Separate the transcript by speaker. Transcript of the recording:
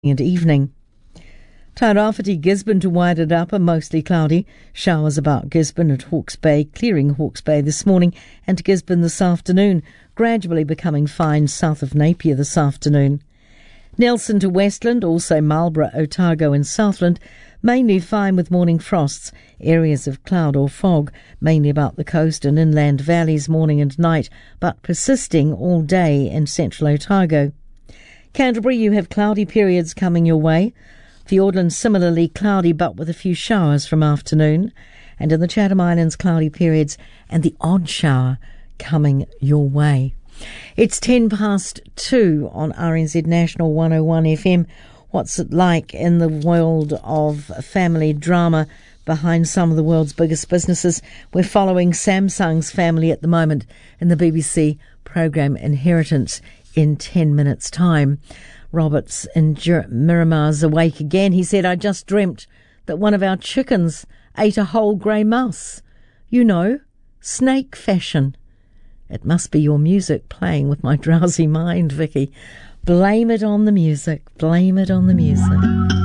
Speaker 1: and evening. Tairāwhiti, Gisborne to Wairarapa, mostly cloudy. Showers about Gisborne at Hawke's Bay, clearing Hawke's Bay this morning, and Gisborne this afternoon, gradually becoming fine south of Napier this afternoon. Nelson to Westland, also Marlborough, Otago and Southland, mainly fine with morning frosts. Areas of cloud or fog, mainly about the coast and inland valleys morning and night, but persisting all day in central Otago. Canterbury, you have cloudy periods coming your way. Fiordland, similarly cloudy but with a few showers from afternoon. And in the Chatham Islands, cloudy periods and the odd shower coming your way. It's 2:10 on RNZ National 101 FM. What's it like in the world of family drama behind some of the world's biggest businesses? We're following Samsung's family at the moment in the BBC programme Inheritance in 10 minutes' time. Roberts in Miramar's awake again. He said, "I just dreamt that one of our chickens ate a whole grey mouse. You know, snake fashion." It must be your music playing with my drowsy mind, Vicky. Blame it on the music. Blame it on the music.